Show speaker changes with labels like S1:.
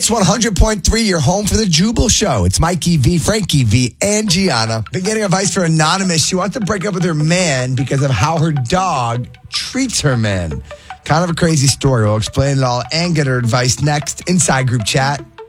S1: Pulse 100.3, your home for the Jubal Show. It's Mikey V, Frankie V, and Gianna. Been getting advice for Anonymous. She wants to break up with her man because of how her dog treats her man. Kind of a crazy story. We'll explain it all and get her advice next inside group chat.